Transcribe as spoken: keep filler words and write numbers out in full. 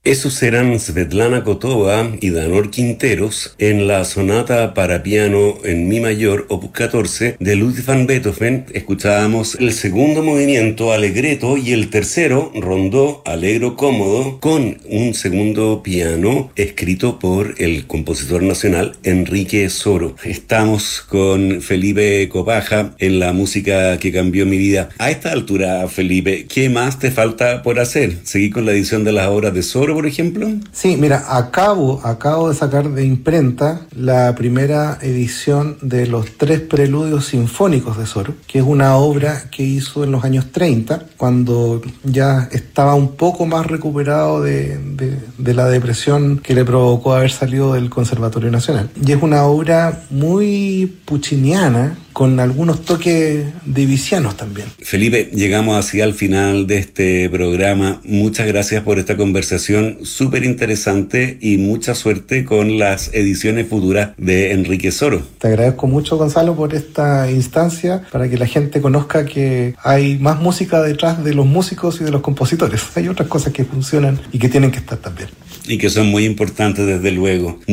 Esos eran Svetlana Kotova y Danor Quinteros en la sonata para piano en mi mayor, opus catorce, de Ludwig van Beethoven. Escuchábamos el segundo movimiento, Allegretto, y el tercero, Rondó, Allegro cómodo, con un segundo piano escrito por el compositor nacional Enrique Soro. Estamos con Felipe Copaja en la música que cambió mi vida. A esta altura, Felipe, ¿qué más te falta por hacer? ¿Seguir con la edición de las obras de Soro, por ejemplo? Sí, mira, acabo, acabo de sacar de imprenta la primera edición de los tres preludios sinfónicos de Soro, que es una obra que hizo en los años treinta, cuando ya estaba un poco más recuperado de, de, de la depresión que le provocó haber salido del Conservatorio Nacional. Y es una obra muy pucciniana, con algunos toques debussianos también. Felipe, llegamos así al final de este programa. Muchas gracias por esta conversación súper interesante y mucha suerte con las ediciones futuras de Enrique Soro. Te agradezco mucho, Gonzalo, por esta instancia, para que la gente conozca que hay más música detrás de los músicos y de los compositores. Hay otras cosas que funcionan y que tienen que estar también. Y que son muy importantes, desde luego.